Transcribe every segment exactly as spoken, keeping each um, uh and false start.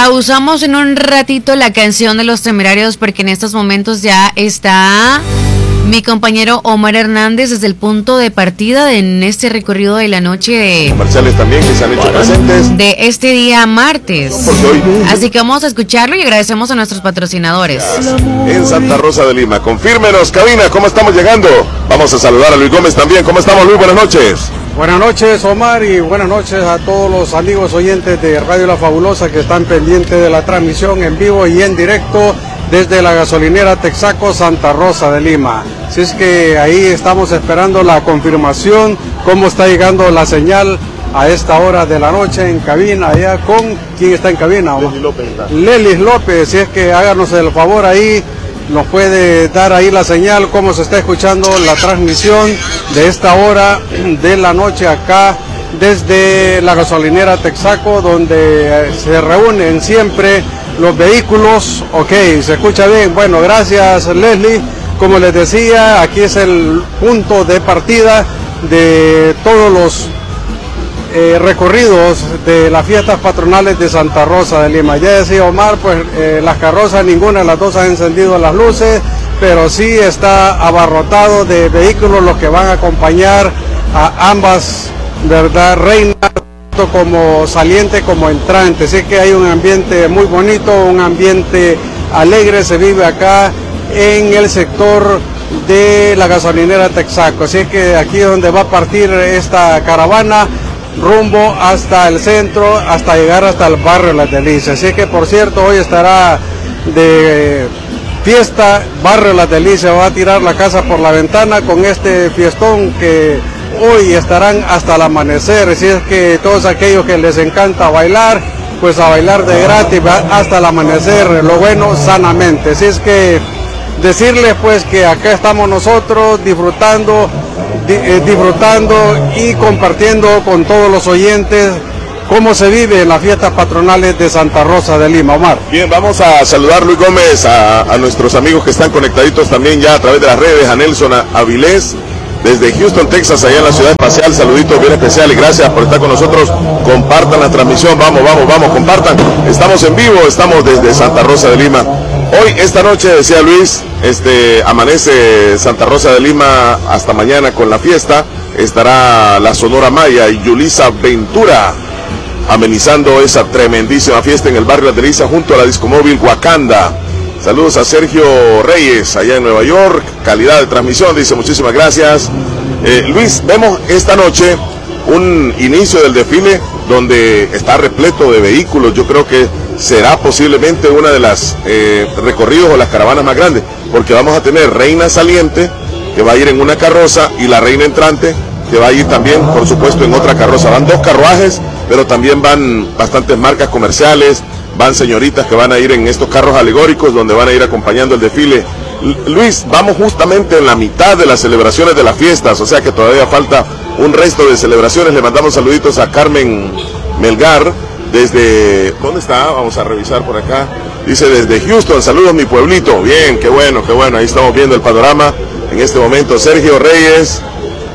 Pausamos en un ratito la canción de Los Temerarios porque en estos momentos ya está mi compañero Omar Hernández desde el punto de partida en este recorrido de la noche de comerciales también que se han hecho presentes de este día martes. Así que vamos a escucharlo y agradecemos a nuestros patrocinadores. En Santa Rosa de Lima. Confírmenos, cabina, ¿cómo estamos llegando? Vamos a saludar a Luis Gómez también. ¿Cómo estamos, Luis? Buenas noches. Buenas noches, Omar, y buenas noches a todos los amigos oyentes de Radio La Fabulosa que están pendientes de la transmisión en vivo y en directo desde la gasolinera Texaco Santa Rosa de Lima. Así es que ahí estamos esperando la confirmación, cómo está llegando la señal a esta hora de la noche en cabina, allá con, ¿quién está en cabina? Lelis López. Lelis López, si es que háganos el favor ahí, nos puede dar ahí la señal, cómo se está escuchando la transmisión de esta hora de la noche acá desde la gasolinera Texaco, donde se reúnen siempre los vehículos. Ok, se escucha bien. Bueno, gracias, Leslie. Como les decía, aquí es el punto de partida de todos los eh, recorridos de las fiestas patronales de Santa Rosa de Lima. Ya decía Omar, pues eh, las carrozas, ninguna de las dos han encendido las luces, pero sí está abarrotado de vehículos los que van a acompañar a ambas, ¿verdad?, reinas, como saliente como entrante. Así que hay un ambiente muy bonito, un ambiente alegre se vive acá en el sector de la gasolinera Texaco. Así que aquí es donde va a partir esta caravana rumbo hasta el centro, hasta llegar hasta el barrio Las Delicias. Así que, por cierto, hoy estará de fiesta, barrio Las Delicias va a tirar la casa por la ventana con este fiestón que hoy estarán hasta el amanecer. Así es que todos aquellos que les encanta bailar, pues a bailar de gratis hasta el amanecer, lo bueno, sanamente. Así es que decirles pues que acá estamos nosotros disfrutando, di, eh, disfrutando y compartiendo con todos los oyentes cómo se vive en las fiestas patronales de Santa Rosa de Lima. Omar. Bien, vamos a saludar, Luis Gómez, a, a nuestros amigos que están conectaditos también ya a través de las redes, a Nelson Avilés, desde Houston, Texas, allá en la ciudad espacial. Saluditos bien especiales, gracias por estar con nosotros. Compartan la transmisión, vamos, vamos, vamos, compartan. Estamos en vivo, estamos desde Santa Rosa de Lima. Hoy, esta noche, decía Luis, este, amanece Santa Rosa de Lima hasta mañana con la fiesta. Estará la Sonora Maya y Yulisa Ventura amenizando esa tremendísima fiesta en el barrio Las Delicias junto a la discomóvil Wakanda. Saludos a Sergio Reyes allá en Nueva York, calidad de transmisión, dice, muchísimas gracias. Eh, Luis, vemos esta noche un inicio del desfile donde está repleto de vehículos. Yo creo que será posiblemente una de las eh, recorridos o las caravanas más grandes, porque vamos a tener reina saliente que va a ir en una carroza y la reina entrante que va a ir también, por supuesto, en otra carroza. Van dos carruajes, pero también van bastantes marcas comerciales, van señoritas que van a ir en estos carros alegóricos donde van a ir acompañando el desfile. L- Luis, vamos justamente en la mitad de las celebraciones de las fiestas, o sea que todavía falta un resto de celebraciones. Le mandamos saluditos a Carmen Melgar desde, ¿dónde está? Vamos a revisar por acá. Dice desde Houston, saludos mi pueblito. Bien, qué bueno, qué bueno, ahí estamos viendo el panorama en este momento. Sergio Reyes,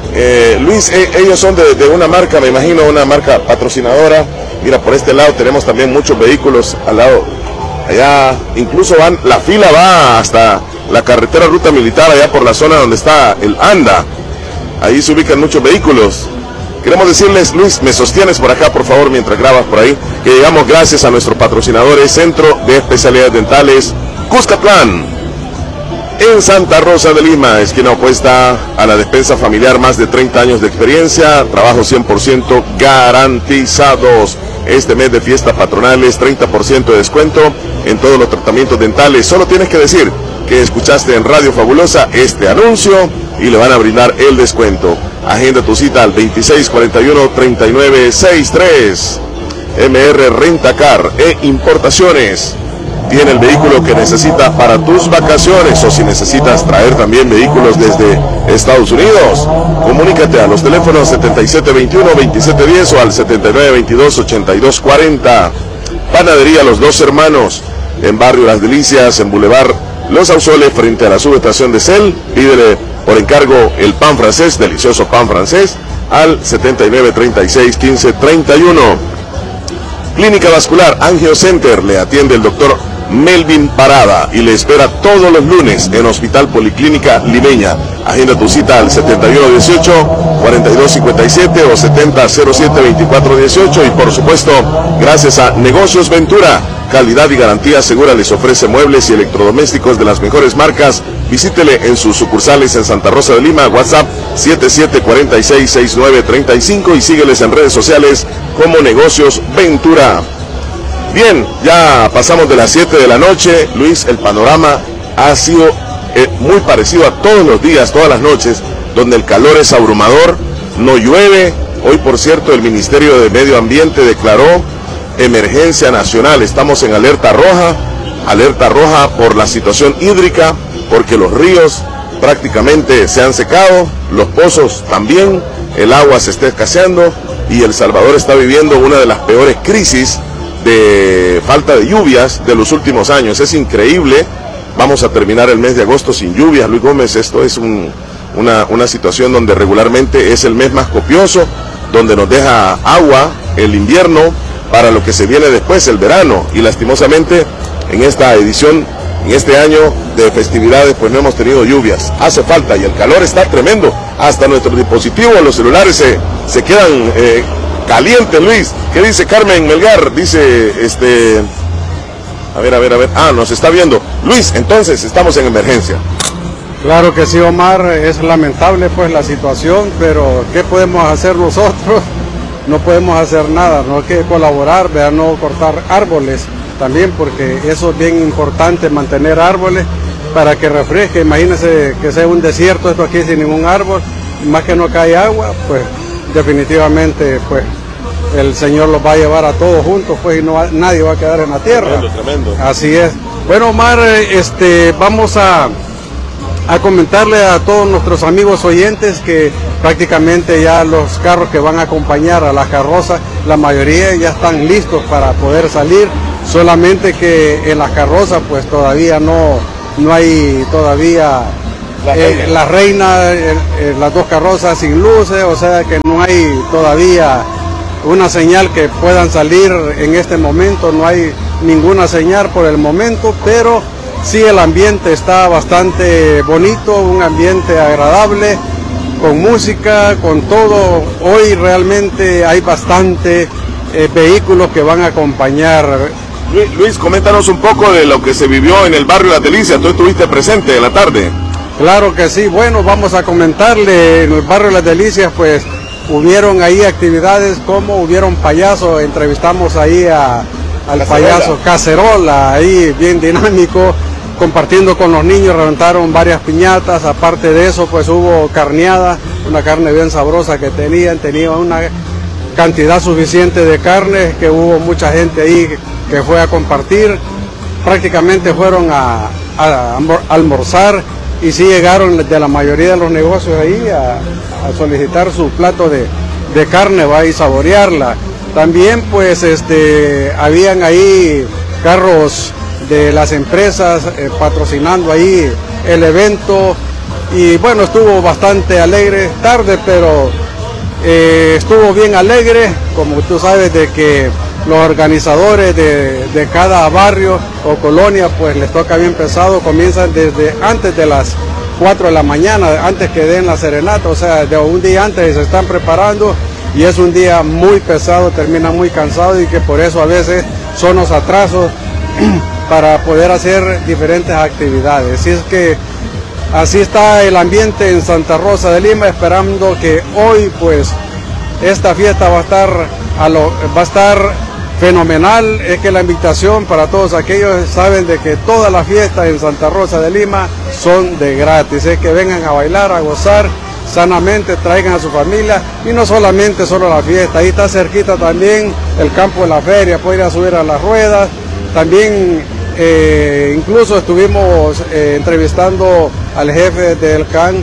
eh, Luis, eh, ellos son de, de una marca, me imagino, una marca patrocinadora. Mira, por este lado tenemos también muchos vehículos al lado, allá, incluso van, la fila va hasta la carretera Ruta Militar, allá por la zona donde está el ANDA. Ahí se ubican muchos vehículos. Queremos decirles, Luis, me sostienes por acá, por favor, mientras grabas por ahí, que llegamos gracias a nuestros patrocinadores, Centro de Especialidades Dentales Cuscatlán. En Santa Rosa de Lima, esquina opuesta a la despensa familiar, más de treinta años de experiencia, trabajo cien por ciento garantizados. Este mes de fiestas patronales, treinta por ciento de descuento en todos los tratamientos dentales. Solo tienes que decir que escuchaste en Radio Fabulosa este anuncio y le van a brindar el descuento. Agenda tu cita al veintiséis cuarenta y uno, treinta y nueve sesenta y tres. M R Rentacar e Importaciones tiene el vehículo que necesitas para tus vacaciones, o si necesitas traer también vehículos desde Estados Unidos, comunícate a los teléfonos setenta y siete veintiuno, veintisiete diez o al setenta y nueve veintidós, ochenta y dos cuarenta. Panadería Los Dos Hermanos en Barrio Las Delicias, en Boulevard Los Ausoles, frente a la subestación de Cel. Pídele por encargo el pan francés, delicioso pan francés, al setenta y nueve treinta y seis quince treinta y uno. Clínica Vascular Angio Center, le atiende el doctor Melvin Parada y le espera todos los lunes en Hospital Policlínica Limeña. Agenda tu cita al setenta y uno dieciocho, cuarenta y dos cincuenta y siete o setenta cero siete veinticuatro dieciocho y por supuesto, gracias a Negocios Ventura, calidad y garantía segura les ofrece muebles y electrodomésticos de las mejores marcas. Visítele en sus sucursales en Santa Rosa de Lima, WhatsApp siete siete cuatro seis seis nueve tres cinco y sígueles en redes sociales como Negocios Ventura. Bien, ya pasamos de las siete de la noche. Luis, el panorama ha sido eh, muy parecido a todos los días, todas las noches, donde el calor es abrumador, no llueve. Hoy, por cierto, el Ministerio de Medio Ambiente declaró emergencia nacional. Estamos en alerta roja, alerta roja por la situación hídrica, porque los ríos prácticamente se han secado, los pozos también, el agua se está escaseando y El Salvador está viviendo una de las peores crisis de falta de lluvias de los últimos años. Es increíble, vamos a terminar el mes de agosto sin lluvias, Luis Gómez. Esto es un, una, una situación donde regularmente es el mes más copioso, donde nos deja agua el invierno para lo que se viene después, el verano, y lastimosamente en esta edición, en este año de festividades, pues no hemos tenido lluvias. Hace falta y el calor está tremendo, hasta nuestros dispositivos, los celulares se, se quedan eh, caliente, Luis. ¿Qué dice Carmen Melgar? Dice, este... A ver, a ver, a ver. Ah, nos está viendo. Luis, entonces, estamos en emergencia. Claro que sí, Omar. Es lamentable, pues, la situación, pero ¿qué podemos hacer nosotros? No podemos hacer nada. No hay que colaborar, ¿verdad? No cortar árboles también, porque eso es bien importante, mantener árboles para que refresque. Imagínense que sea un desierto esto aquí sin ningún árbol, más que no cae agua, pues definitivamente, pues el Señor los va a llevar a todos juntos, pues, y no va, nadie va a quedar en la tierra. Tremendo, tremendo. Así es. Bueno, Omar, este, vamos a, a comentarle a todos nuestros amigos oyentes que prácticamente ya los carros que van a acompañar a las carrozas, la mayoría ya están listos para poder salir, solamente que en las carrozas pues todavía no, no hay todavía la reina, eh, la reina eh, eh, las dos carrozas sin luces, o sea que no hay todavía una señal que puedan salir en este momento, no hay ninguna señal por el momento, pero sí el ambiente está bastante bonito, un ambiente agradable, con música, con todo. Hoy realmente hay bastante eh, vehículos que van a acompañar. Luis, Luis, coméntanos un poco de lo que se vivió en el barrio Las Delicias. Tú estuviste presente en la tarde. Claro que sí. Bueno, vamos a comentarle. En el barrio Las Delicias, pues, hubieron ahí actividades como hubieron payasos. Entrevistamos ahí a, al Cacerola. payaso Cacerola, ahí bien dinámico, compartiendo con los niños, reventaron varias piñatas. Aparte de eso, pues hubo carneada, una carne bien sabrosa que tenían, tenían una cantidad suficiente de carne, que hubo mucha gente ahí que fue a compartir. Prácticamente fueron a, a, a almorzar y sí llegaron de la mayoría de los negocios ahí a, a solicitar su plato de, de carne, va y saborearla. También pues este habían ahí carros de las empresas eh, patrocinando ahí el evento, y bueno, estuvo bastante alegre, tarde, pero eh, estuvo bien alegre, como tú sabes de que los organizadores de, de cada barrio o colonia pues les toca bien pesado, comienzan desde antes de las cuatro de la mañana, antes que den la serenata, o sea, de un día antes se están preparando y es un día muy pesado, terminan muy cansados, y que por eso a veces son los atrasos para poder hacer diferentes actividades. Así es que así está el ambiente en Santa Rosa de Lima, esperando que hoy pues esta fiesta va a estar a lo, va a estar fenomenal. Es que la invitación para todos aquellos, saben de que todas las fiestas en Santa Rosa de Lima son de gratis, es que vengan a bailar, a gozar sanamente, traigan a su familia, y no solamente solo la fiesta, ahí está cerquita también el campo de la feria, pueden ir a subir a las ruedas. También eh, incluso estuvimos eh, entrevistando al jefe del C A N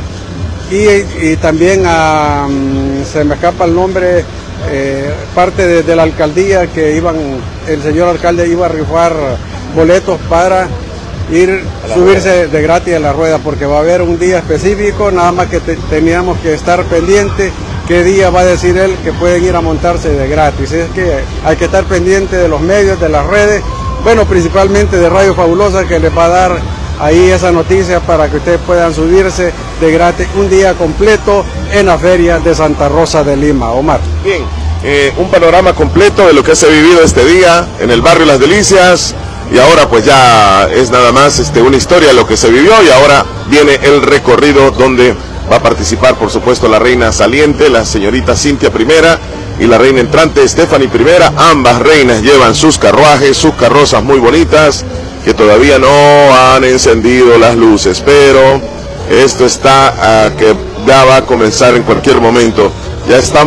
y, y también a, um, se me escapa el nombre, eh, parte de, de la alcaldía, que iban, el señor alcalde iba a rifar boletos para ir, subirse rueda de gratis a la rueda, porque va a haber un día específico, nada más que te, teníamos que estar pendientes qué día va a decir él que pueden ir a montarse de gratis. Es que hay que estar pendiente de los medios, de las redes, bueno, principalmente de Radio Fabulosa, que les va a dar ahí esa noticia para que ustedes puedan subirse de gratis un día completo en la feria de Santa Rosa de Lima. Omar. Bien, eh, un panorama completo de lo que se ha vivido este día en el barrio Las Delicias, y ahora pues ya es nada más este, una historia de lo que se vivió, y ahora viene el recorrido donde va a participar, por supuesto, la reina saliente, la señorita Cintia Primera, y la reina entrante Stephanie Primera. Ambas reinas llevan sus carruajes, sus carrozas muy bonitas, que todavía no han encendido las luces, pero esto está uh, que ya va a comenzar en cualquier momento. Ya estamos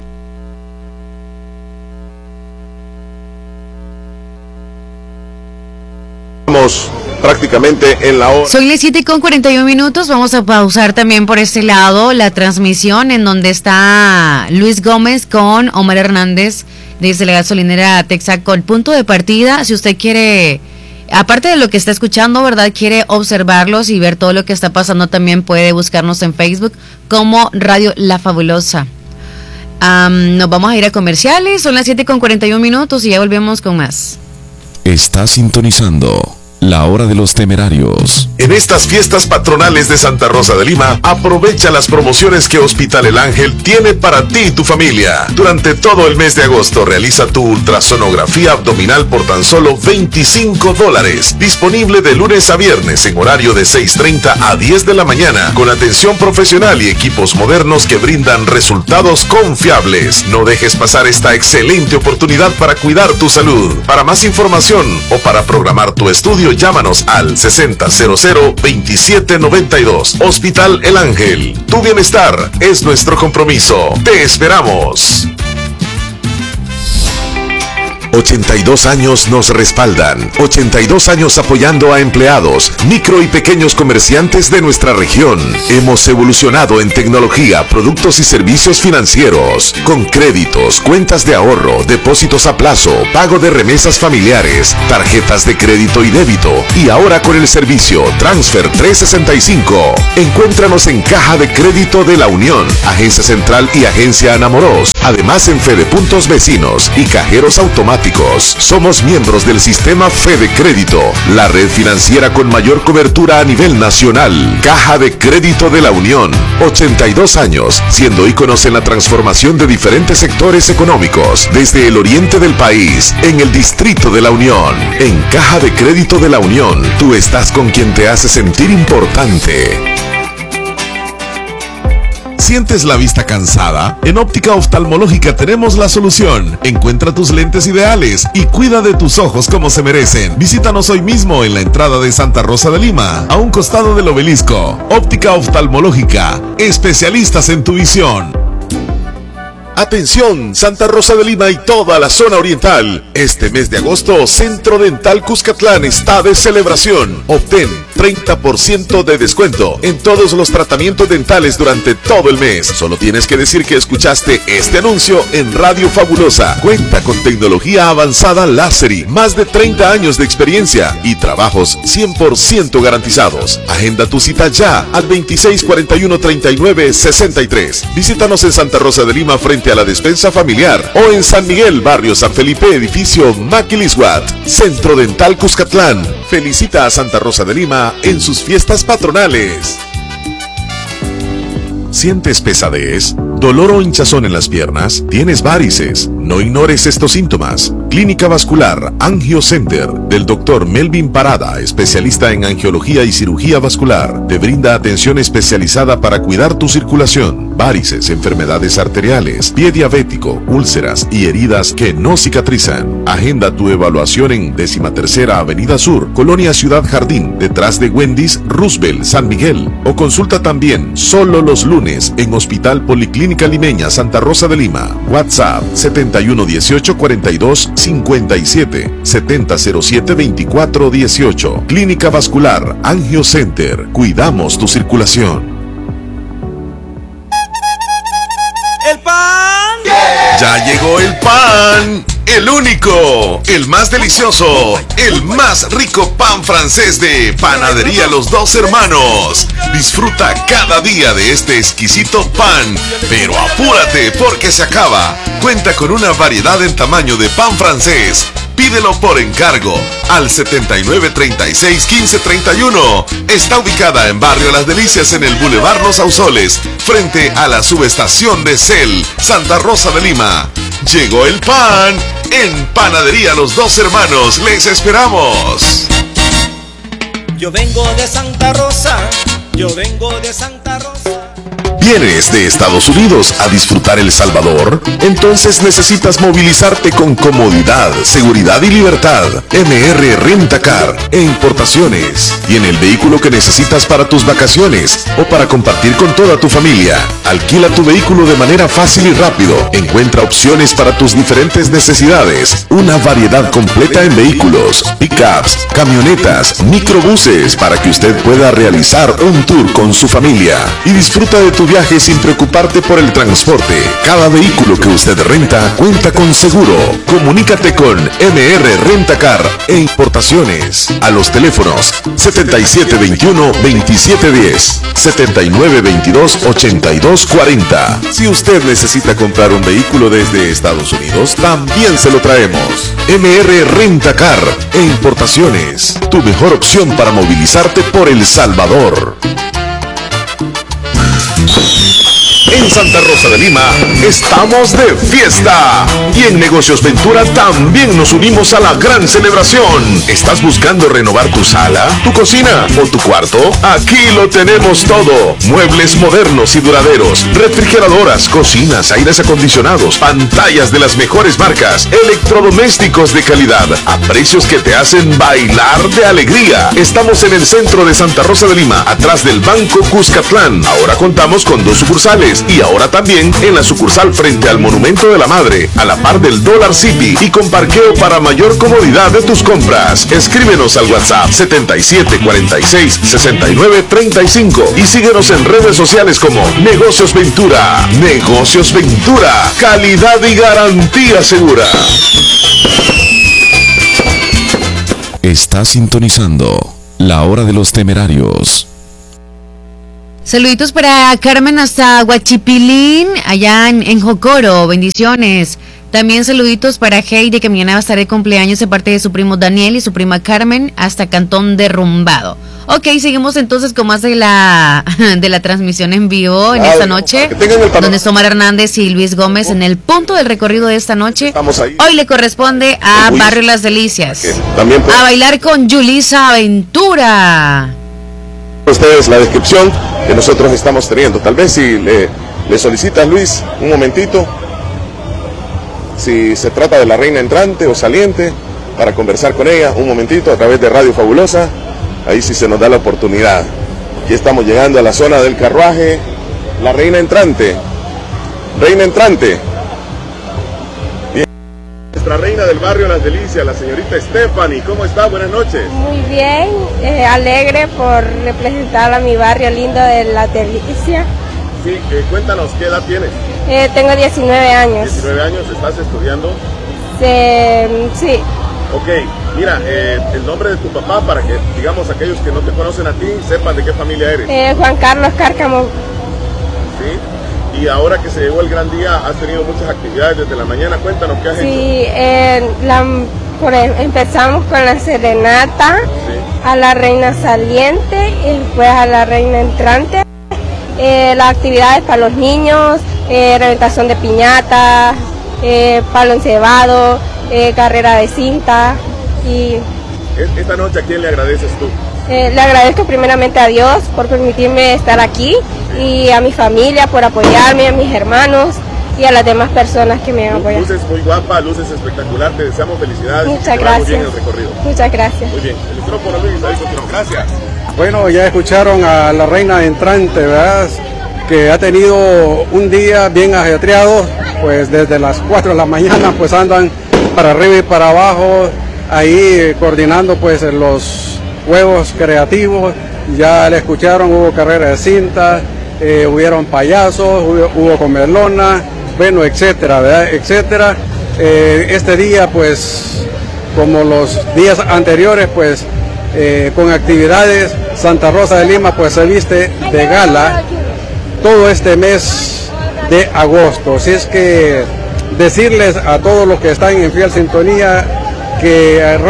prácticamente en la hora. Son las siete con cuarenta y un minutos. Vamos a pausar también por este lado la transmisión en donde está Luis Gómez con Omar Hernández desde la gasolinera Texaco. El punto de partida, si usted quiere, aparte de lo que está escuchando, ¿verdad? Quiere observarlos y ver todo lo que está pasando, también puede buscarnos en Facebook como Radio La Fabulosa. Um, nos vamos a ir a comerciales. Son las siete con cuarenta y un minutos y ya volvemos con más. Está sintonizando La Hora de los Temerarios. En estas fiestas patronales de Santa Rosa de Lima, aprovecha las promociones que Hospital El Ángel tiene para ti y tu familia. Durante todo el mes de agosto, realiza tu ultrasonografía abdominal por tan solo veinticinco dólares. Disponible de lunes a viernes en horario de seis treinta a diez de la mañana, con atención profesional y equipos modernos que brindan resultados confiables. No dejes pasar esta excelente oportunidad para cuidar tu salud. Para más información o para programar tu estudio, llámanos al sesenta cero cero veintisiete noventa y dos. Hospital El Ángel. Tu bienestar es nuestro compromiso. Te esperamos. ochenta y dos años nos respaldan. ochenta y dos años apoyando a empleados, micro y pequeños comerciantes de nuestra región. Hemos evolucionado en tecnología, productos y servicios financieros, con créditos, cuentas de ahorro, depósitos a plazo, pago de remesas familiares, tarjetas de crédito y débito, y ahora con el servicio Transfer trescientos sesenta y cinco. Encuéntranos en Caja de Crédito de la Unión, Agencia Central y Agencia Anamoros. Además en Fede Puntos Vecinos y cajeros automáticos. Somos miembros del sistema Fede Crédito, la red financiera con mayor cobertura a nivel nacional. Caja de Crédito de la Unión, ochenta y dos años, siendo íconos en la transformación de diferentes sectores económicos, desde el oriente del país, en el Distrito de la Unión. En Caja de Crédito de la Unión, tú estás con quien te hace sentir importante. ¿Sientes la vista cansada? En Óptica Oftalmológica tenemos la solución. Encuentra tus lentes ideales y cuida de tus ojos como se merecen. Visítanos hoy mismo en la entrada de Santa Rosa de Lima, a un costado del obelisco. Óptica Oftalmológica, especialistas en tu visión. Atención, Santa Rosa de Lima y toda la zona oriental. Este mes de agosto, Centro Dental Cuscatlán está de celebración. Obtén treinta por ciento de descuento en todos los tratamientos dentales durante todo el mes. Solo tienes que decir que escuchaste este anuncio en Radio Fabulosa. Cuenta con tecnología avanzada Láser, más de treinta años de experiencia y trabajos cien por ciento garantizados. Agenda tu cita ya al veintiséis cuarenta y uno treinta y nueve sesenta y tres. Visítanos en Santa Rosa de Lima frente a la despensa familiar o en San Miguel, barrio San Felipe, edificio Maquilisguat. Centro Dental Cuscatlán felicita a Santa Rosa de Lima en sus fiestas patronales. ¿Sientes pesadez, dolor o hinchazón en las piernas? ¿Tienes varices? No ignores estos síntomas. Clínica Vascular Angio Center del doctor Melvin Parada, especialista en angiología y cirugía vascular, te brinda atención especializada para cuidar tu circulación, varices, enfermedades arteriales, pie diabético, úlceras y heridas que no cicatrizan. Agenda tu evaluación en décima tercera Avenida Sur, Colonia Ciudad Jardín, detrás de Wendy's, Roosevelt, San Miguel. O consulta también solo los lunes en Hospital Policlínica Limeña, Santa Rosa de Lima. WhatsApp setenta y uno dieciocho cuarenta y dos cincuenta y siete, setenta cero siete veinticuatro dieciocho. Clínica Vascular Angio Center. Cuidamos tu circulación. El pan. Yeah. Ya llegó el pan, el único, el más delicioso, el más rico pan francés de Panadería Los Dos Hermanos. Disfruta cada día de este exquisito pan, pero apúrate porque se acaba. Cuenta con una variedad en tamaño de pan francés. Pídelo por encargo al setenta y nueve, treinta y seis, quince, treinta y uno. Está ubicada en Barrio Las Delicias en el Boulevard Los Ausoles, frente a la subestación de Cel, Santa Rosa de Lima. Llegó el pan en Panadería Los Dos Hermanos. Les esperamos. Yo vengo de Santa Rosa, yo vengo de Santa Rosa. ¿Vienes de Estados Unidos a disfrutar El Salvador? Entonces necesitas movilizarte con comodidad, seguridad y libertad. M R Rentacar e Importaciones. Tiene el vehículo que necesitas para tus vacaciones o para compartir con toda tu familia. Alquila tu vehículo de manera fácil y rápido. Encuentra opciones para tus diferentes necesidades. Una variedad completa en vehículos, pickups, camionetas, microbuses para que usted pueda realizar un tour con su familia y disfruta de tu viaje sin preocuparte por el transporte. Cada vehículo que usted renta cuenta con seguro. Comunícate con M R Rentacar e Importaciones a los teléfonos setenta y siete veintiuno, veintisiete diez, setenta y nueve veintidós, ochenta y dos cuarenta. Si usted necesita comprar un vehículo desde Estados Unidos, también se lo traemos. M R Rentacar e Importaciones, tu mejor opción para movilizarte por El Salvador. En Santa Rosa de Lima estamos de fiesta y en Negocios Ventura también nos unimos a la gran celebración. ¿Estás buscando renovar tu sala, tu cocina o tu cuarto? Aquí lo tenemos todo. Muebles modernos y duraderos, refrigeradoras, cocinas, aires acondicionados, pantallas de las mejores marcas, electrodomésticos de calidad a precios que te hacen bailar de alegría. Estamos en el centro de Santa Rosa de Lima, atrás del Banco Cuscatlán. Ahora contamos con dos sucursales y ahora también en la sucursal frente al Monumento de la Madre, a la par del Dollar City y con parqueo para mayor comodidad de tus compras. Escríbenos al WhatsApp setenta y siete, cuarenta y seis, sesenta y nueve, treinta y cinco y síguenos en redes sociales como Negocios Ventura. Negocios Ventura, calidad y garantía segura. Está sintonizando La Hora de los Temerarios. Saluditos para Carmen hasta Huachipilín, allá en, en Jocoro, bendiciones. También saluditos para Heidi, que mañana va a estar de cumpleaños de parte de su primo Daniel y su prima Carmen, hasta Cantón Derrumbado. Ok, seguimos entonces con más de la de la transmisión en vivo en esta noche, donde está Omar Hernández y Luis Gómez en el punto del recorrido de esta noche. Hoy le corresponde a Barrio Las Delicias, a bailar con Yulisa Aventura. Ustedes la descripción que nosotros estamos teniendo. Tal vez si le, le solicitas, Luis, un momentito, si se trata de la reina entrante o saliente, para conversar con ella un momentito a través de Radio Fabulosa, ahí sí se nos da la oportunidad. Aquí estamos llegando a la zona del carruaje, la reina entrante, reina entrante. Nuestra reina del barrio Las Delicias, la señorita Stephanie. ¿Cómo está? Buenas noches. Muy bien, eh, alegre por representar a mi barrio lindo de Las Delicias. Sí, eh, cuéntanos, ¿qué edad tienes? Eh, tengo diecinueve años. diecinueve años, ¿estás estudiando? Eh, sí. Ok, mira, eh, el nombre de tu papá para que, digamos, aquellos que no te conocen a ti, sepan de qué familia eres. Eh, Juan Carlos Cárcamo. Sí. Y ahora que se llegó el gran día, has tenido muchas actividades desde la mañana. Cuéntanos, ¿qué has sí, hecho? Sí, eh, la, por, empezamos con la serenata, sí, a la reina saliente y después a la reina entrante. Eh, las actividades para los niños, eh, reventación de piñata, eh, palo encebado, eh, carrera de cinta. Y esta noche, ¿a quién le agradeces tú? Eh, le agradezco primeramente a Dios por permitirme estar aquí, sí, y a mi familia por apoyarme, a mis hermanos y a las demás personas que me han apoyado. Luces muy guapa, luces espectacular, te deseamos felicidades. Muchas y que gracias. Muy bien el recorrido. Muchas gracias. Muy bien, el micrófono, Luis, ahí continuamos. Gracias. Bueno, ya escucharon a la reina entrante, ¿verdad? Que ha tenido un día bien ajetreado, pues desde las cuatro de la mañana pues andan para arriba y para abajo, ahí coordinando pues los juegos creativos. Ya le escucharon, hubo carrera de cinta, eh, hubieron payasos, hubo, hubo comelona, bueno, etcétera, ¿verdad? Etcétera. Eh, este día, pues, como los días anteriores, pues, eh, con actividades, Santa Rosa de Lima, pues, se viste de gala todo este mes de agosto. Así es que decirles a todos los que están en fiel sintonía que